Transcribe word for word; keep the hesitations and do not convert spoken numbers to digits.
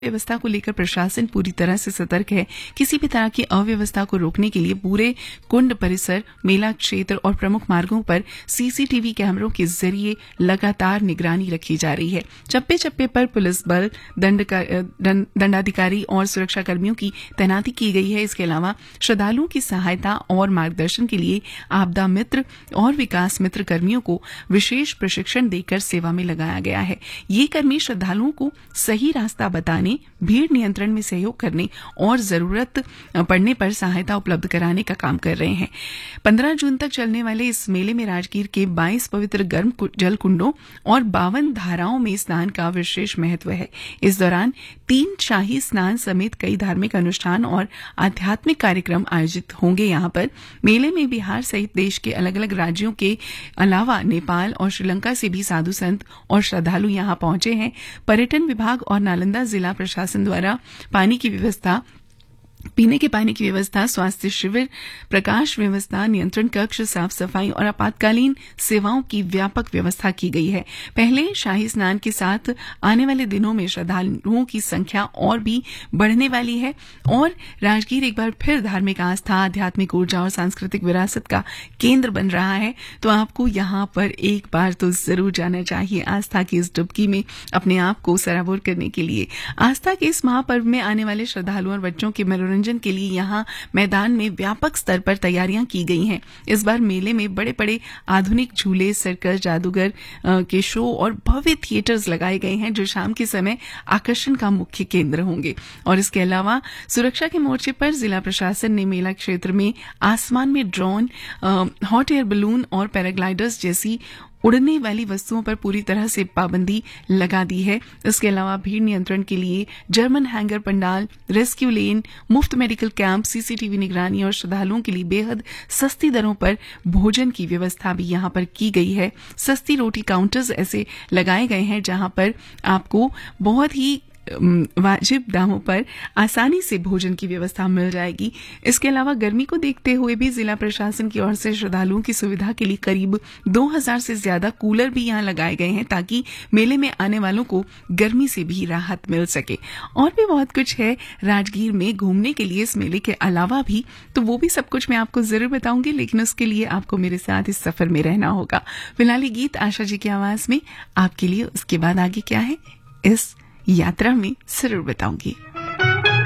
व्यवस्था को लेकर प्रशासन पूरी तरह से सतर्क है। किसी भी तरह की अव्यवस्था को रोकने के लिए पूरे कुंड परिसर, मेला क्षेत्र और प्रमुख मार्गों पर सीसीटीवी कैमरों के जरिए लगातार निगरानी रखी जा रही है। चप्पे चप्पे पर पुलिस बल, दंडाधिकारी और सुरक्षा कर्मियों की तैनाती की गई है। इसके अलावा श्रद्धालुओं की सहायता और मार्गदर्शन के लिए आपदा मित्र और विकास मित्र कर्मियों को विशेष प्रशिक्षण देकर सेवा में लगाया गया है। ये कर्मी श्रद्धालुओं को सही रास्ता बताने, भीड़ नियंत्रण में सहयोग करने और जरूरत पड़ने पर सहायता उपलब्ध कराने का काम कर रहे हैं। पंद्रह जून तक चलने वाले इस मेले में राजगीर के बाईस पवित्र गर्म जल कुंडों और बावन धाराओं में स्नान का विशेष महत्व है। इस दौरान तीन शाही स्नान समेत कई धार्मिक अनुष्ठान और आध्यात्मिक कार्यक्रम आयोजित होंगे। यहाँ पर मेले में बिहार सहित देश के अलग अलग राज्यों के अलावा नेपाल और श्रीलंका से भी साधु संत और श्रद्धालु यहाँ पहुंचे हैं। पर्यटन विभाग और नालंदा जिला प्रशासन द्वारा पानी की व्यवस्था, पीने के पानी की व्यवस्था, स्वास्थ्य शिविर, प्रकाश व्यवस्था, नियंत्रण कक्ष, साफ सफाई और आपातकालीन सेवाओं की व्यापक व्यवस्था की गई है। पहले शाही स्नान के साथ आने वाले दिनों में श्रद्धालुओं की संख्या और भी बढ़ने वाली है और राजगीर एक बार फिर धार्मिक आस्था, आध्यात्मिक ऊर्जा और सांस्कृतिक विरासत का केंद्र बन रहा है। तो आपको यहाँ पर एक बार तो जरूर जाना चाहिए आस्था की इस डुबकी में अपने आप को सराबोर करने के लिए। आस्था के इस महापर्व में आने वाले श्रद्धालुओं और बच्चों के मनोरंजन के लिए यहाँ मैदान में व्यापक स्तर पर तैयारियां की गई हैं। इस बार मेले में बड़े बड़े आधुनिक झूले, सर्कस, जादूगर के शो और भव्य थिएटर्स लगाए गए हैं जो शाम के समय आकर्षण का मुख्य केंद्र होंगे। और इसके अलावा सुरक्षा के मोर्चे पर जिला प्रशासन ने मेला क्षेत्र में आसमान में ड्रोन, हॉट एयर बलून और पैराग्लाइडर्स जैसी उड़ने वाली वस्तुओं पर पूरी तरह से पाबंदी लगा दी है। इसके अलावा भीड़ नियंत्रण के लिए जर्मन हैंगर पंडाल, रेस्क्यू लेन, मुफ्त मेडिकल कैंप, सीसीटीवी निगरानी और श्रद्धालुओं के लिए बेहद सस्ती दरों पर भोजन की व्यवस्था भी यहाँ पर की गई है। सस्ती रोटी काउंटर्स ऐसे लगाए गए हैं जहाँ पर आपको बहुत ही वाजिब दामों पर आसानी से भोजन की व्यवस्था मिल जाएगी। इसके अलावा गर्मी को देखते हुए भी जिला प्रशासन की ओर से श्रद्धालुओं की सुविधा के लिए करीब दो हज़ार से ज्यादा कूलर भी यहां लगाए गए हैं ताकि मेले में आने वालों को गर्मी से भी राहत मिल सके। और भी बहुत कुछ है राजगीर में घूमने के लिए इस मेले के अलावा भी, तो वो भी सब कुछ मैं आपको जरूर बताऊंगी, लेकिन उसके लिए आपको मेरे साथ इस सफर में रहना होगा। फिलहाल ये गीत आशा जी की आवाज में आपके लिए, उसके बाद आगे क्या है इस यात्रा में जरूर बताऊंगी।